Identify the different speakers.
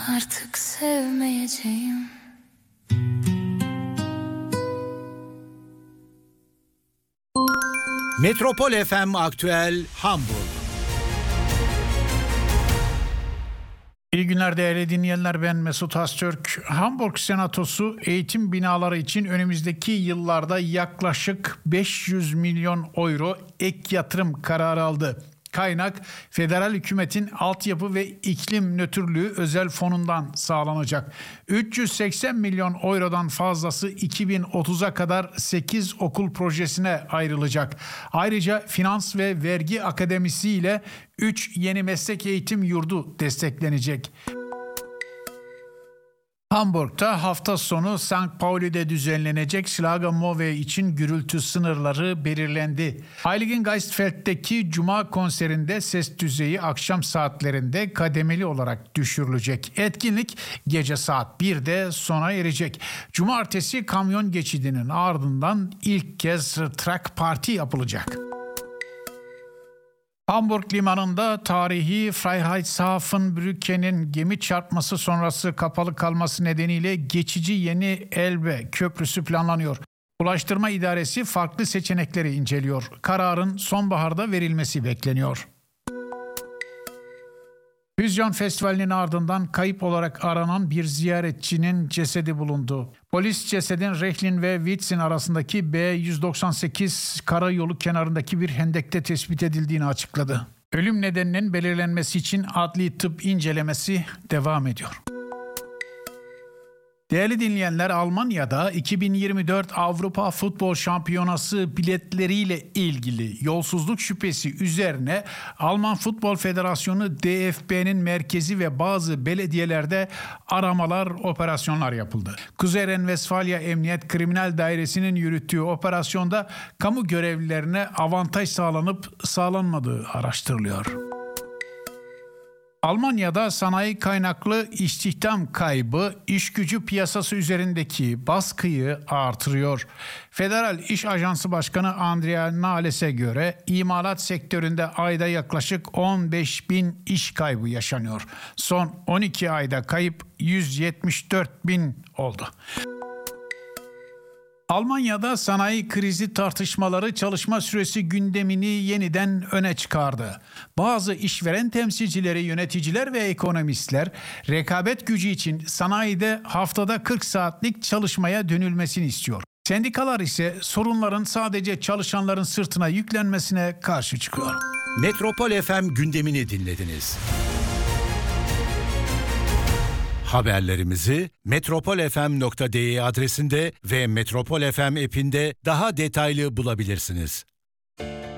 Speaker 1: Artık sevmeyeceğim.
Speaker 2: Metropol FM Aktüel Hamburg.
Speaker 3: İyi günler değerli dinleyenler, ben Mesut Haztürk. Hamburg Senatosu eğitim binaları için önümüzdeki yıllarda yaklaşık 500 milyon euro ek yatırım kararı aldı. Kaynak federal hükümetin altyapı ve iklim nötrlüğü özel fonundan sağlanacak. 380 milyon eurodan fazlası 2030'a kadar 8 okul projesine ayrılacak. Ayrıca finans ve vergi akademisi ile 3 yeni meslek eğitim yurdu desteklenecek. Hamburg'da hafta sonu St. Pauli'de düzenlenecek Schlagermove için gürültü sınırları belirlendi. Heiligengeistfeld'deki Cuma konserinde ses düzeyi akşam saatlerinde kademeli olarak düşürülecek. Etkinlik gece saat 1'de sona erecek. Cumartesi kamyon geçidinin ardından ilk kez track party yapılacak. Hamburg limanında tarihi Freiheitshafen-Brücke'nin gemi çarpması sonrası kapalı kalması nedeniyle geçici yeni Elbe köprüsü planlanıyor. Ulaştırma İdaresi farklı seçenekleri inceliyor. Kararın sonbaharda verilmesi bekleniyor. Füzyon Festivali'nin ardından kayıp olarak aranan bir ziyaretçinin cesedi bulundu. Polis cesedin Rechlin ve Witzin arasındaki B198 karayolu kenarındaki bir hendekte tespit edildiğini açıkladı. Ölüm nedeninin belirlenmesi için adli tıp incelemesi devam ediyor. Değerli dinleyenler, Almanya'da 2024 Avrupa Futbol Şampiyonası biletleriyle ilgili yolsuzluk şüphesi üzerine Alman Futbol Federasyonu DFB'nin merkezi ve bazı belediyelerde aramalar, operasyonlar yapıldı. Kuzey Renvestfalya Emniyet Kriminal Dairesi'nin yürüttüğü operasyonda kamu görevlilerine avantaj sağlanıp sağlanmadığı araştırılıyor. Almanya'da sanayi kaynaklı istihdam kaybı iş gücü piyasası üzerindeki baskıyı artırıyor. Federal İş Ajansı Başkanı Andrea Nales'e göre imalat sektöründe ayda yaklaşık 15 bin iş kaybı yaşanıyor. Son 12 ayda kayıp 174 bin oldu. Almanya'da sanayi krizi tartışmaları çalışma süresi gündemini yeniden öne çıkardı. Bazı işveren temsilcileri, yöneticiler ve ekonomistler rekabet gücü için sanayide haftada 40 saatlik çalışmaya dönülmesini istiyor. Sendikalar ise sorunların sadece çalışanların sırtına yüklenmesine karşı çıkıyor.
Speaker 2: Metropol FM gündemini dinlediniz. Haberlerimizi metropolfm.de adresinde ve Metropol FM app'inde daha detaylı bulabilirsiniz.